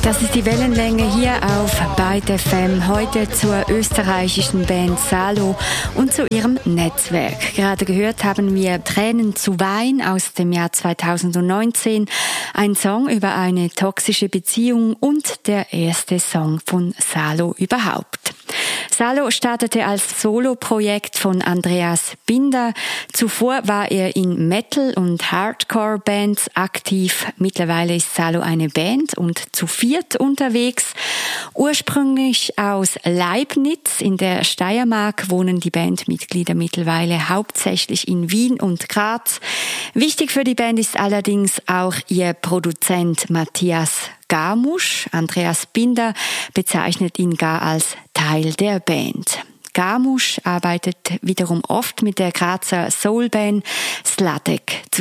Das ist die Wellenlänge hier auf Byte FM. Heute zur österreichischen Band Salo und zu ihrem Netzwerk. Gerade gehört haben wir Tränen zu Wein aus dem Jahr 2019. Ein Song über eine toxische Beziehung und der erste Song von Salo überhaupt. Salo startete als Solo-Projekt von Andreas Binder. Zuvor war er in Metal- und Hardcore-Bands aktiv. Mittlerweile ist Salo eine Band und zu viert unterwegs. Ursprünglich aus Leibnitz in der Steiermark wohnen die Bandmitglieder mittlerweile hauptsächlich in Wien und Graz. Wichtig für die Band ist allerdings auch ihr Produzent Matthias Gamusch. Andreas Binder bezeichnet ihn gar als Teil der Band. Gamusch arbeitet wiederum oft mit der Grazer Soulband Sladek zusammen.